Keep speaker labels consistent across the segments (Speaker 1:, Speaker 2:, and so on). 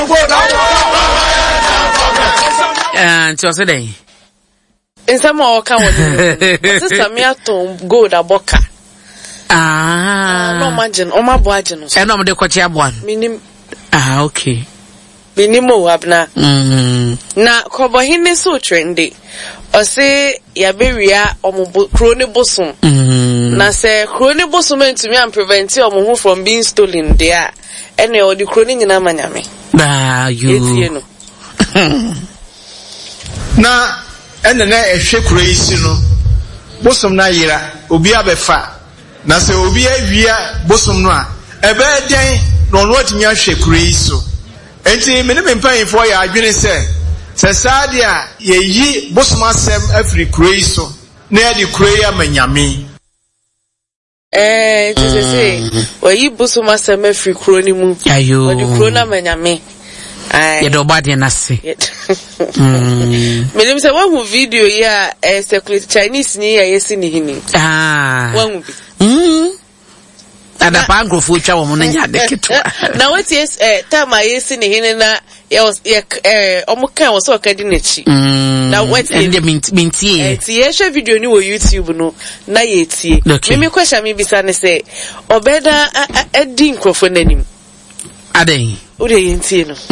Speaker 1: And to say
Speaker 2: in some more come sister me atom gold aboka. No imagine o ma boagye no.
Speaker 1: E no me de kwachi aboan.
Speaker 2: Minim.
Speaker 1: Okay.
Speaker 2: Minimo abna. Na kobohine so trendy. O say ya bewia omo kroni bosom. Na say kroni bosom ntumi am prevent omo hu from being stolen there. Ene o di kroni nyina manyame.
Speaker 1: You.
Speaker 3: Na ene na ehwe kuro isi no. Bosom na yira obi abefa. Na say obi awia bosom no a ebe den no no atimi ahwe kuro iso. Enti me ne mpanyimfo ya adwene se sade a yeyi bosom asem afri kuro iso na ya di kuro ya manyame.
Speaker 2: Say we bosom asem afri kuro ni mu.
Speaker 1: Ayo.
Speaker 2: O di kuro na manyame.
Speaker 1: Ye do body na se.
Speaker 2: Me dem say one video here circulate Chinese ni ya yesi ni hini. One bi.
Speaker 1: Ada pa agrofo twa wo na nya de ketwa.
Speaker 2: Na what yes time yesi ni hini na omuka was so kadi nachi. Na what
Speaker 1: and mintie.
Speaker 2: Tie share video ni wo YouTube no na ye tie. Me question me bisa ne say obeda edi nkrofo nanim.
Speaker 1: Adey.
Speaker 2: Ode yentie no.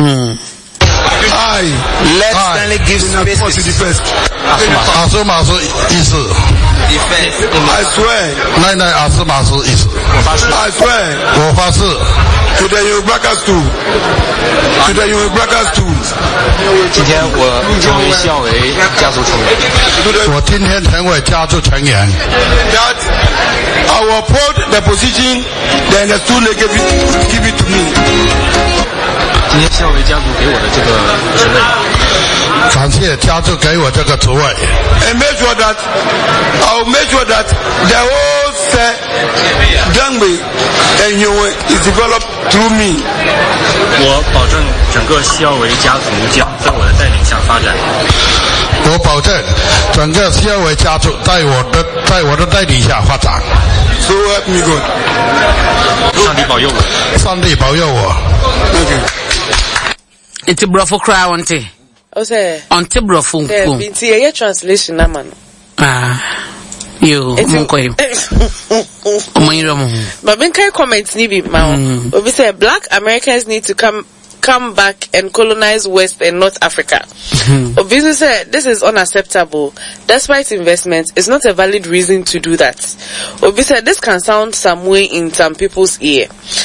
Speaker 4: Let's Stanley give space to the first. Asomaso is defense. I swear. Nine Asomaso is. I swear. To the Yorubakas too. To the Yorubakas too.
Speaker 5: 今天我成为校委家族成员。
Speaker 4: 我今天成为家族成员。That I will uphold the position, then the student give it to me.
Speaker 5: 今天校委家族给我的这个职位，
Speaker 4: 感谢家族给我这个职位。And make sure that I'll make sure that the whole Dangbe and Yue is developed through me.
Speaker 5: 我保证整个校委家族将在我的带领下发展。
Speaker 4: 我保证整个校委家族在我的带领下发展。So help me God.
Speaker 5: 上帝保佑我。
Speaker 4: 上帝保佑我。
Speaker 1: It's a brofo cry on te.
Speaker 2: O say.
Speaker 1: On te brofo.
Speaker 2: Binti ye translation na man.
Speaker 1: You monkoy.
Speaker 2: But ben kai comments ni bi ma. Obi say black Americans need to come back and colonize West and North Africa. Obi say this is unacceptable. Despite investment, it's not a valid reason to do that. Obi say this can sound some way in some people's ear.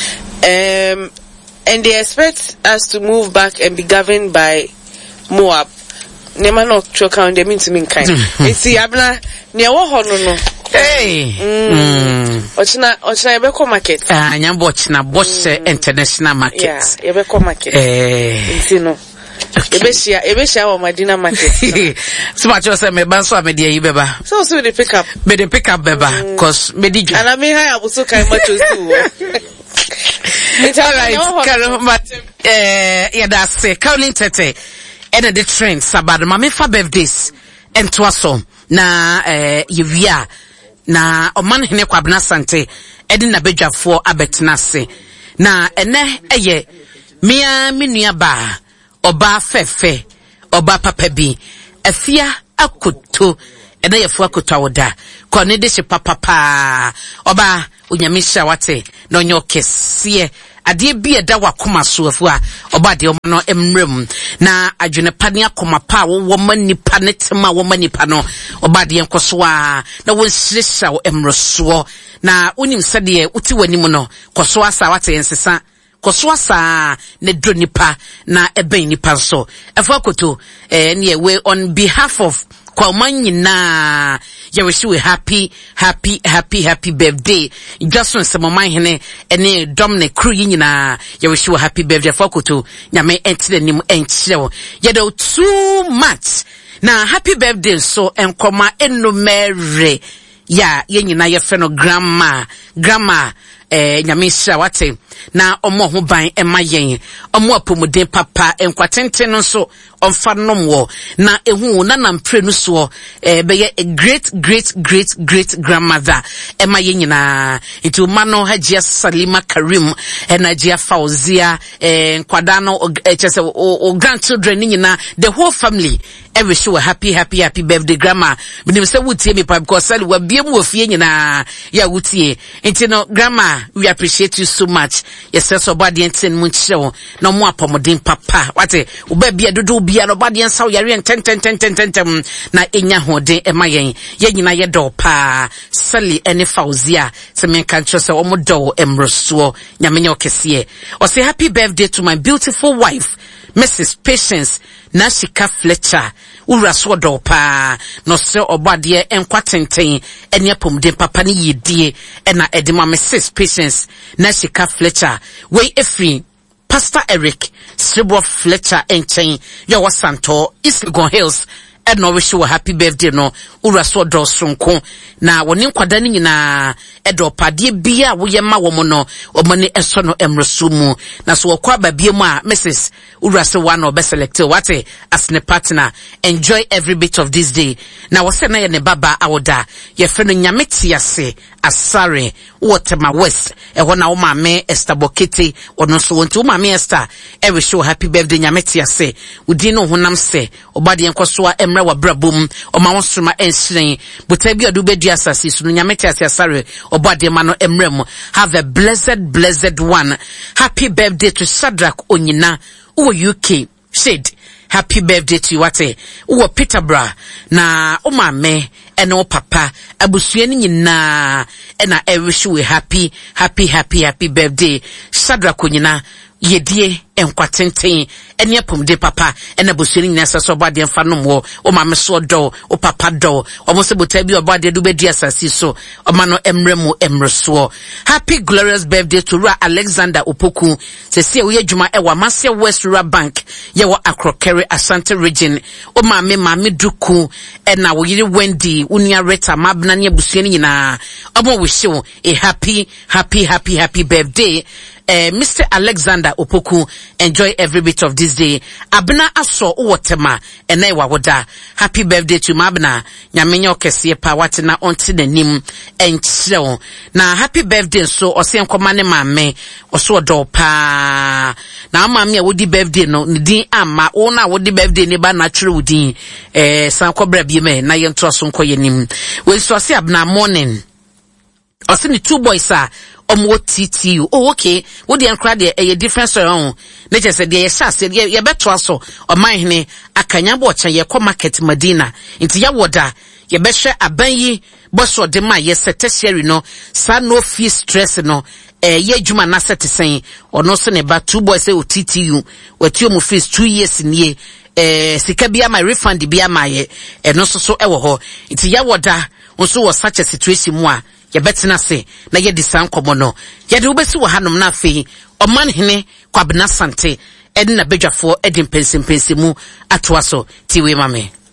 Speaker 2: And they expect us to move back and be governed by Moab. Nema no choka on them into mean kind. It's abna ne wo ho no.
Speaker 1: Hey.
Speaker 2: Ochina yebeko market.
Speaker 1: Nyambo ochina Bosch International Market.
Speaker 2: Yeah, yebeko market. It's no. Ebeshia wa Madina market.
Speaker 1: So much you say me ban so me dey beba.
Speaker 2: So the pick up.
Speaker 1: Me dey pick up beba cause me di.
Speaker 2: And I mean how abuso kai much too.
Speaker 1: It's all right. Yeah, that's it. Caroline Tete. And the trend sabado mama fa birthdays ento aso na yewia na oman hene kwabna sante edi na bedwafo abetena se na ene eye mia menua ba oba fefe oba papa bi afia akoto ene yefo akoto awoda ko ne de hye papa oba onyamisha wate na onyo kese ade bi eda wakoma so afu a oba de no emrem na adwene pane akoma pa wo manipa ne tema wo manipa no oba de enkoso a na wonhyehya wo emroso na onim sede uti wani mu no koso asa wate ensesa koso asa ne do nipa na eben nipa so afu akoto ne we on behalf of kwa manyina ya wish we happy birthday just when some man hene ene domne crew nyina ya wish we happy birthday fokoto nyame entire nim enchire ya do too much na happy birthday so enkoma enumere ya nyina ye fe no grandma nyame sha wate na omo ho ban ema yen omo apomuden papa enkwatenten no so onfa nomwo na ehu na nampre no so be a great grandmother ema yen nyina itu mano Hajia Salima Karim Hajia Fauzia nkwada no chese o grandchildren nyina the whole family every show happy birthday grandma binim say wutie me pa because sali wa biem wo fie nyina ya wutie enti no grandma we appreciate you so much yes so body enten mu chire no mo apomodin papa wate wo ba bia dodo bia no body ensa yare ten na enya hoden ema yen ye nyina ye do pa sali ene Fauzia se men kan cho se o mo do emroso nyamenye okese o say happy birthday to my beautiful wife Mrs. Patience Nashika Fletcher uraso do pa no se obade enkwatenten ene pomden papa ne yedie na edema Mrs. Patience Nashika Fletcher we efri Pastor Eric Sribo Fletcher enchen yo wasanto East Legon Hills and no wish you a happy birthday no uraso do sonko na woni nkwada ni nyina edo pade bia wo yema wo no omane eso no emresumu na so kwa babie mu a Mrs. urase one obe select what as ne partner enjoy every bit of this day na wo se na ye ne baba awoda ye fe no nyameti ase asare wotema west ho na wo mame Esther Bokete ono so wonti wo mame Esther e wish you happy birthday nyameti ase udi no honam se obade enkoso a emre wa brabom o ma wonsoma enhyen buta bi odu bedua asase so nyameti ase asare obade ma no emrem have a blessed one happy birthday to Shadrach Onyina uwo UK shade happy birthday to you wate uwo Peterborough na o mame ene o papa abusua ni nyina ena I wish you a happy birthday Shadrach Onyina yedie enkwatenten ene apomde papa ena bosuni nyina saso obade enfa nomwo o mame so do o papa do o mo se botabi obade do bedi asasi so o ma no emremu emreso happy glorious birthday to Ra Alexander Opoku se wo yedwuma e wa Masia West Rural Bank ye wo Akrokere Asante region o mame duku ena wo yiri Wendy unia Reta mabna ne bosuni nyina omo wish you a happy birthday Mr. Alexander Opoku enjoy every bit of this day abna aso wotema ene wawoda happy birthday to mabna nyamenya okese pa watena onti nanim enchrew na happy birthday so ose enkoma ne mame oso do pa na mame a wodi birthday no din ama wona wodi birthday ne ba na twere wodin san kobra bi me na yento so nkoyenim we so ase abna morning ose ni two boys are omo TTU oh okay wo de ankra de a different story on na je se de ye sha se ye beto aso o man hene akanya bo cha ye ko market Madina nti ya woda ye be hwe aban yi bo so de ma ye setesheri no sa no fee stress no ye djuma na setesen ono so ne ba two boys say o TTU wati omo fees 2 years nie sika bia my refund bia ma ye no so e wo ho nti ya woda nso was such a situation mu a ye betina se na ye disan komo no ye de obesi wo hanom na afei oman hene Kwabena Sante edna bedwafo edin pensim mu atoaso tiwe mame